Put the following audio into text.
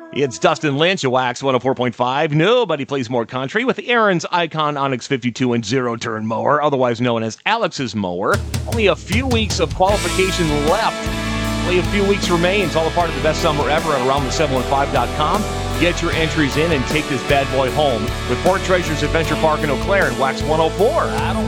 It's Dustin Lynch at Wax 104.5. Nobody plays more country with Aaron's Icon Onyx 52 and zero-turn mower, otherwise known as Alex's mower. Only a few weeks of qualification left. Only a few weeks remain. It's all a part of the best summer ever at around715.com. Get your entries in and take this bad boy home with Port Treasures Adventure Park in Eau Claire and Wax 104.